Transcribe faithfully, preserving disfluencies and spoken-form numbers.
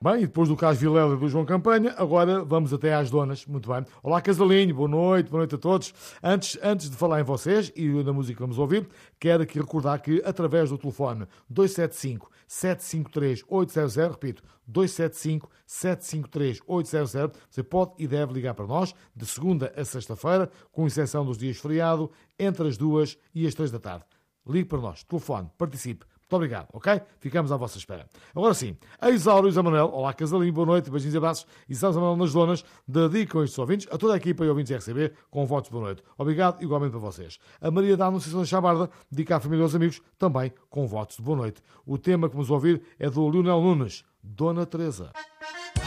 Bem, e depois do caso Vilela e do João Campanha, agora vamos até às donas. Muito bem. Olá, Casalinho, boa noite, boa noite a todos. Antes, antes de falar em vocês e na música que vamos ouvir, quero aqui recordar que através do telefone dois sete cinco, sete cinco três, oito zero zero, repito, dois sete cinco, sete cinco três, oito zero zero, você pode e deve ligar para nós de segunda a sexta-feira, com exceção dos dias feriado, entre as duas e as três da tarde. Ligue para nós, telefone, participe. Muito obrigado, ok? Ficamos à vossa espera. Agora sim, a Isaura e o Zé Manuel, olá Casalinho, boa noite, beijinhos e abraços. Isaura e Zé Manuel nas donas, dedicam estes ouvintes, a toda a equipa e ouvintes R C B, com votos de boa noite. Obrigado, igualmente para vocês. A Maria da Anunciação da Chabarda, dedica à família e aos amigos, também com votos de boa noite. O tema que vamos ouvir é do Lionel Nunes, Dona Teresa.